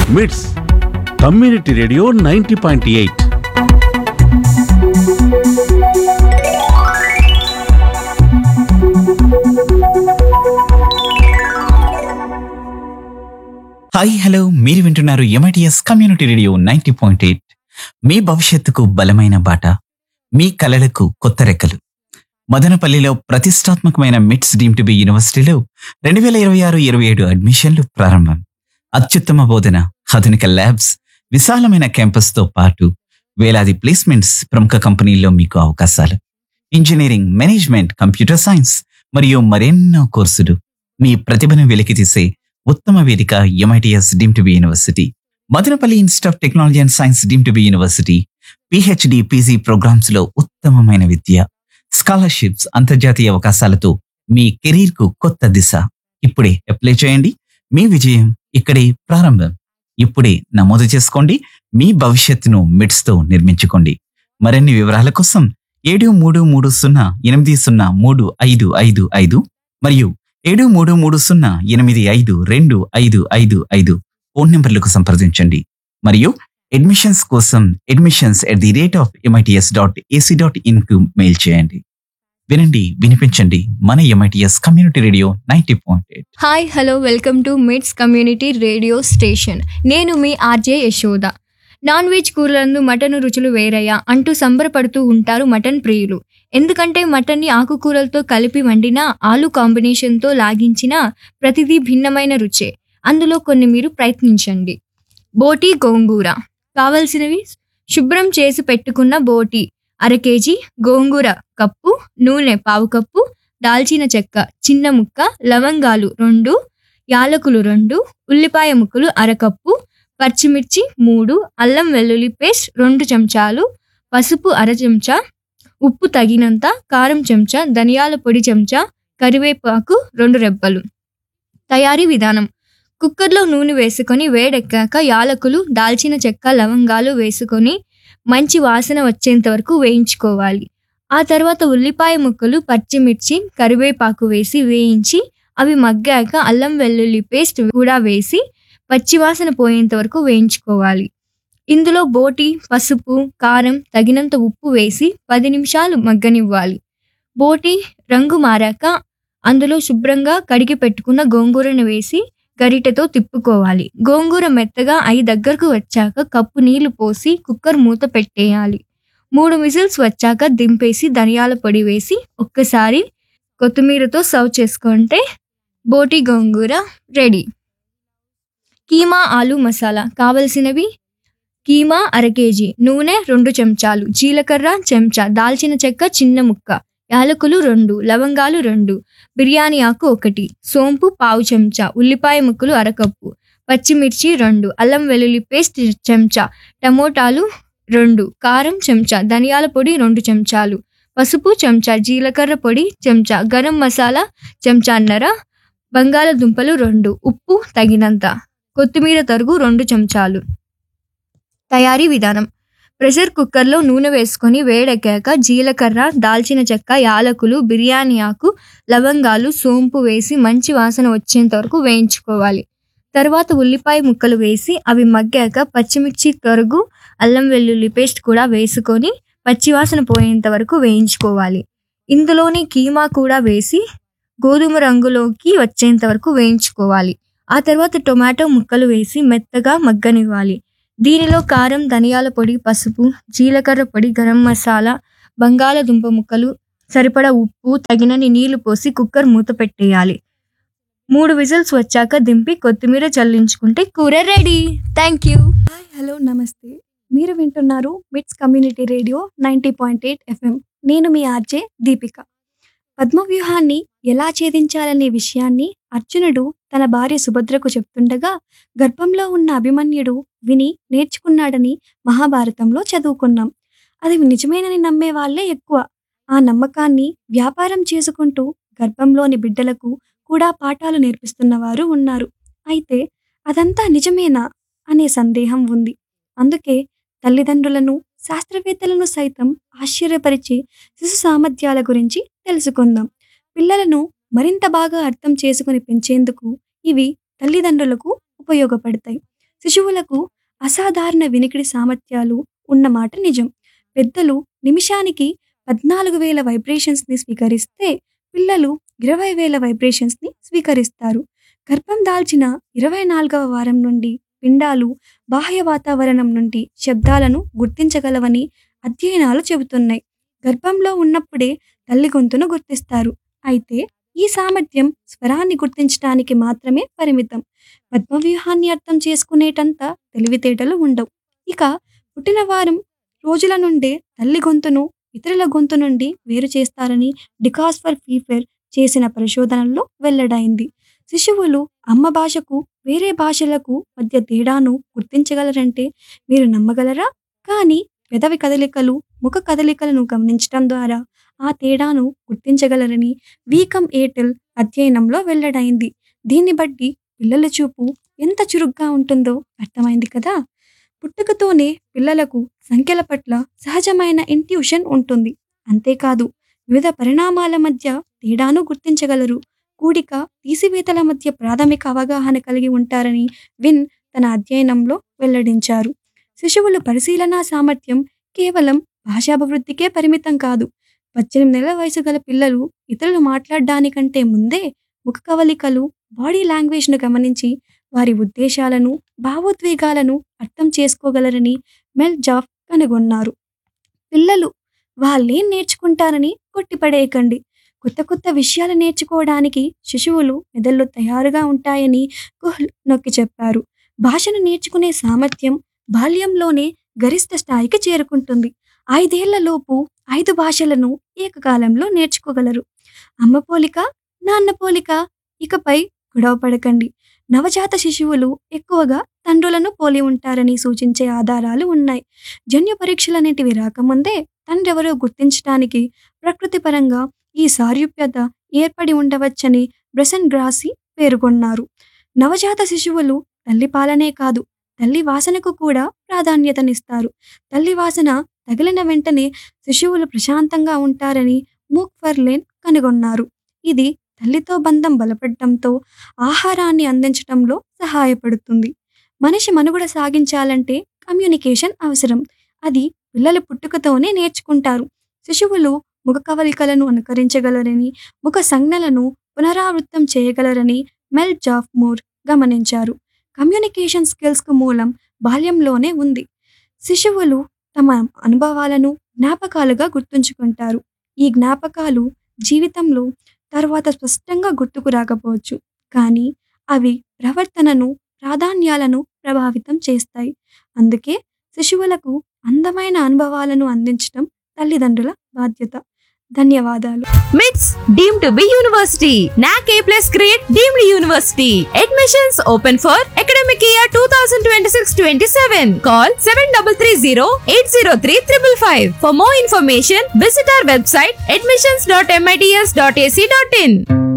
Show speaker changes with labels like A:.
A: మిట్స్ community radio 90.8.
B: Hi hello, మీరు వింటున్నారు ఎంఐటిఎస్ కమ్యూనిటీ రేడియో 90.8. మీ భవిష్యత్తుకు బలమైన బాట, మీ కలలకు కొత్త రెక్కలు. మదనపల్లిలో ప్రతిష్టాత్మకమైన మిట్స్ డీమ్ టు బి యూనివర్సిటీలో 2026-27 అడ్మిషన్లు ప్రారంభం. అత్యుత్తమ బోధన, ఆధునిక ల్యాబ్స్, విశాలమైన క్యాంపస్తో పాటు వేలాది ప్లేస్మెంట్స్, ప్రముఖ కంపెనీల్లో మీకు అవకాశాలు. ఇంజనీరింగ్, మేనేజ్మెంట్, కంప్యూటర్ సైన్స్ మరియు మరెన్నో కోర్సులు. మీ ప్రతిభను వెలికితీసే ఉత్తమ వేదిక MITS deem to be university. Madanapalle institute of technology and science deem to be university. PhD, PG programmes లో ఉత్తమమైన విద్య, స్కాలర్షిప్స్, అంతర్జాతీయ అవకాశాలతో మీ కెరీర్ కు కొత్త దిశ. ఇప్పుడే అప్లై చేయండి. మీ విజయం ఇక్కడే ప్రారంభం. ఇప్పుడే నమోదు చేసుకోండి. మీ భవిష్యత్తును మిట్స్ తో నిర్మించుకోండి. మరిన్ని వివరాల కోసం 7330803555 మరియు 7330852255 ఫోన్ నెంబర్లకు సంప్రదించండి. మరియు అడ్మిషన్స్ కోసం admissions@mits.ac.in కు మెయిల్ చేయండి. వినండి, వినిపించండి మన MITS community radio 90.8.
C: Hi hello, welcome to మిట్స్ కమ్యూనిటీ రేడియో స్టేషన్. నేను మీ RJ Yashoda. Non veg కూరలందు mutton రుచులు వేరయ్యా అంటూ సంబరపడుతూ ఉంటారు మటన్ ప్రియులు. ఎందుకంటే మటన్ని ఆకుకూరలతో కలిపి వండిన, ఆలు కాంబినేషన్తో లాగించిన ప్రతిదీ భిన్నమైన రుచే. అందులో కొన్ని మీరు ప్రయత్నించండి. బోటి గోంగూర. కావలసినవి: శుభ్రం చేసి పెట్టుకున్న బోటి 1/2 kg, గోంగూర కప్పు, నూనె 1/2 కప్పు, దాల్చిన చెక్క చిన్న ముక్క, లవంగాలు 2, యాలకులు 2, ఉల్లిపాయ ముక్కలు 1/2 కప్పు, పచ్చిమిర్చి 3, అల్లం వెల్లుల్లి పేస్ట్ 2 చెంచాలు, పసుపు 1/2 చెంచా, ఉప్పు తగినంత, కారం చెంచా, ధనియాల పొడి చెంచా, కరివేపాకు 2 రెబ్బలు. తయారీ విధానం: కుక్కర్లో నూనె వేసుకొని వేడెక్కాక యాలకులు, దాల్చిన చెక్క, లవంగాలు వేసుకొని మంచి వాసన వచ్చేంత వరకు వేయించుకోవాలి. ఆ తర్వాత ఉల్లిపాయ ముక్కలు, పచ్చిమిర్చి, కరివేపాకు వేసి వేయించి అవి మగ్గాక అల్లం వెల్లుల్లి పేస్ట్ కూడా వేసి పచ్చివాసన పోయేంత వరకు వేయించుకోవాలి. ఇందులో బోటి, పసుపు, కారం, తగినంత ఉప్పు వేసి 10 నిమిషాలు మగ్గనివ్వాలి. బోటి రంగు మారాక అందులో శుభ్రంగా కడిగి పెట్టుకున్న గోంగూరను వేసి గరిటెతో తిప్పుకోవాలి. గోంగూర మెత్తగా అయి దగ్గరకు వచ్చాక కప్పు నీళ్లు పోసి కుక్కర్ మూత పెట్టేయాలి. 3 విజిల్స్ వచ్చాక దింపేసి ధనియాల పొడి వేసి ఒక్కసారి కొత్తిమీరతో సర్వ్ చేసుకుంటే బోటి గోంగూర రెడీ. కీమా ఆలు మసాలా. కావలసినవి: కీమా 1/2 kg, నూనె 2 చెంచాలు, జీలకర్ర చెంచా, దాల్చిన చెక్క చిన్న ముక్క, యాలకులు 2, లవంగాలు 2, బిర్యానీ ఆకు 1, సోంపు 1/2 చెంచా, ఉల్లిపాయ ముక్కలు 1/2 కప్పు, పచ్చిమిర్చి 2, అల్లం వెల్లుల్లి పేస్ట్ చెంచా, టమోటాలు 2, కారం చెంచా, ధనియాల పొడి 2 చెంచాలు, పసుపు చెంచా, జీలకర్ర పొడి చెంచా, గరం మసాలా చెంచాన్నర, బంగాళదుంపలు 2, ఉప్పు తగినంత, కొత్తిమీర తరుగు 2 చెంచాలు. తయారీ విధానం: ప్రెషర్ కుక్కర్లో నూనె వేసుకొని వేడెక్కాక జీలకర్ర, దాల్చిన చెక్క, యాలకులు, బిర్యానీ ఆకు, లవంగాలు, సోంపు వేసి మంచి వాసన వచ్చేంత వరకు వేయించుకోవాలి. తర్వాత ఉల్లిపాయ ముక్కలు వేసి అవి మగ్గాక పచ్చిమిర్చి తరుగు, అల్లం వెల్లుల్లి పేస్ట్ కూడా వేసుకొని పచ్చివాసన పోయేంత వరకు వేయించుకోవాలి. ఇందులోనే కీమా కూడా వేసి గోధుమ రంగులోకి వచ్చేంత వరకు వేయించుకోవాలి. ఆ తర్వాత టొమాటో ముక్కలు వేసి మెత్తగా మగ్గనివ్వాలి. దీనిలో కారం, ధనియాల పొడి, పసుపు, జీలకర్ర పొడి, గరం మసాలా, బంగాళదుంప ముక్కలు, సరిపడా ఉప్పు, తగినన్ని నీళ్లు పోసి కుక్కర్ మూత పెట్టేయాలి. 3 విజిల్స్ వచ్చాక దింపి కొత్తిమీర చల్లించుకుంటే కూర ready. Thank you.
D: Hi hello నమస్తే. మీరు వింటున్నారు మిట్స్ కమ్యూనిటీ రేడియో 90.8 FM. నేను మీ ఆర్జే దీపిక. పద్మవ్యూహాన్ని ఎలా ఛేదించాలనే విషయాన్ని అర్జునుడు తన భార్య సుభద్రకు చెప్తుండగా గర్భంలో ఉన్న అభిమన్యుడు విని నేర్చుకున్నాడని మహాభారతంలో చదువుకున్నాం. అది నిజమేనని నమ్మే వాళ్ళే ఎక్కువ. ఆ నమ్మకాన్ని వ్యాపారం చేసుకుంటూ గర్భంలోని బిడ్డలకు కూడా పాఠాలు నేర్పిస్తున్నవారు ఉన్నారు. అయితే అదంతా నిజమేనా అనే సందేహం ఉంది. అందుకే తల్లిదండ్రులను, శాస్త్రవేత్తలను సైతం ఆశ్చర్యపరిచే శిశు సామర్థ్యాల గురించి తెలుసుకుందాం. పిల్లలను మరింత బాగా అర్థం చేసుకుని పెంచేందుకు ఇవి తల్లిదండ్రులకు ఉపయోగపడతాయి. శిశువులకు అసాధారణ వినికిడి సామర్థ్యాలు ఉన్నమాట నిజం. పెద్దలు నిమిషానికి 14,000 వైబ్రేషన్స్ని స్వీకరిస్తే పిల్లలు 20,000 వైబ్రేషన్స్ని స్వీకరిస్తారు. గర్భం దాల్చిన 24వ వారం నుండి పిండాలు బాహ్య వాతావరణం నుండి శబ్దాలను గుర్తించగలవని అధ్యయనాలు చెబుతున్నాయి. గర్భంలో ఉన్నప్పుడే తల్లి గొంతును గుర్తిస్తారు. అయితే ఈ సామర్థ్యం స్వరాన్ని గుర్తించడానికి మాత్రమే పరిమితం. పద్మవ్యూహాన్ని అర్థం చేసుకునేటంత తెలివితేటలు ఉండవు. ఇక పుట్టిన వారం రోజుల నుండే తల్లి గొంతును ఇతరుల గొంతు నుండి వేరు చేస్తారని డికాస్పర్ ఫీఫర్ చేసిన పరిశోధనల్లో వెల్లడైంది. శిశువులు అమ్మ భాషకు వేరే భాషలకు మధ్య తేడాను గుర్తించగలరంటే మీరు నమ్మగలరా? కానీ పెదవి కదలికలు, ముఖ కదలికలను గమనించడం ద్వారా ఆ తేడాను గుర్తించగలరని వీకమ్ ఏటెల్ అధ్యయనంలో వెల్లడైంది. దీన్ని బట్టి పిల్లల చూపు ఎంత చురుగ్గా ఉంటుందో అర్థమైంది కదా. పుట్టుకతోనే పిల్లలకు సంఖ్యల పట్ల సహజమైన ఇంట్యూషన్ ఉంటుంది. అంతేకాదు వివిధ పరిణామాల మధ్య తేడాను గుర్తించగలరు. కూడిక, తీసివేతల మధ్య ప్రాథమిక అవగాహన కలిగి ఉంటారని విన్ తన అధ్యయనంలో వెల్లడించారు. శిశువుల పరిశీలనా సామర్థ్యం కేవలం భాషాభివృద్ధికే పరిమితం కాదు. 18 నెలల వయసు గల పిల్లలు ఇతరులు మాట్లాడడానికంటే ముందే ముఖ కవలికలు, బాడీ లాంగ్వేజ్ను గమనించి వారి ఉద్దేశాలను, భావోద్వేగాలను అర్థం చేసుకోగలరని మెల్ జాఫ్ కనుగొన్నారు. పిల్లలు వాళ్ళేం నేర్చుకుంటారని కొట్టిపడేయకండి. కొత్త కొత్త విషయాలు నేర్చుకోవడానికి శిశువులు మెదళ్ళు తయారుగా ఉంటాయని కుహ్ల్ నొక్కి చెప్పారు. భాషను నేర్చుకునే సామర్థ్యం బాల్యంలోనే గరిష్ట స్థాయికి చేరుకుంటుంది. 5 ఏళ్లలోపు 5 భాషలను ఏకకాలంలో నేర్చుకోగలరు. అమ్మ పోలిక, నాన్న పోలిక, ఇకపై గొడవ పడకండి. నవజాత శిశువులు ఎక్కువగా తండ్రులను పోలి ఉంటారని సూచించే ఆధారాలు ఉన్నాయి. జన్యు పరీక్షలనేటివి రాకముందే తండ్రెవరో గుర్తించడానికి ప్రకృతిపరంగా ఈ సారూప్యత ఏర్పడి ఉండవచ్చని బ్రెసన్ గ్రాసీ పేర్కొన్నారు. నవజాత శిశువులు తల్లి పాలనే కాదు, తల్లి వాసనకు కూడా ప్రాధాన్యతనిస్తారు. తల్లి వాసన తగిలిన వెంటనే శిశువులు ప్రశాంతంగా ఉంటారని మూక్ఫర్లేన్ కనుగొన్నారు. ఇది తల్లితో బంధం బలపడటంతో ఆహారాన్ని అందించడంలో సహాయపడుతుంది. మనిషి మనుగడ సాగించాలంటే కమ్యూనికేషన్ అవసరం. అది పిల్లలు పుట్టుకతోనే నేర్చుకుంటారు. శిశువులు ముఖ కవలికలను అనుకరించగలరని, ముఖ సంజ్ఞలను పునరావృతం చేయగలరని మెల్ జాఫ్ మూర్ గమనించారు. కమ్యూనికేషన్ స్కిల్స్కు మూలం బాల్యంలోనే ఉంది. శిశువులు తమ అనుభవాలను జ్ఞాపకాలుగా గుర్తుంచుకుంటారు. ఈ జ్ఞాపకాలు జీవితంలో తర్వాత స్పష్టంగా గుర్తుకు రాకపోవచ్చు, కానీ అవి ప్రవర్తనను, ప్రాధాన్యాలను ప్రభావితం చేస్తాయి. అందుకే శిశువులకు అందమైన అనుభవాలను అందించడం తల్లిదండ్రుల బాధ్యత. ధన్యవాదాలు.
E: MITS deemed to be university. NAC A+ grade deemed university. Admissions open for academic year 2026-27. Call 7330-803-555. For more information, visit our website admissions.mits.ac.in.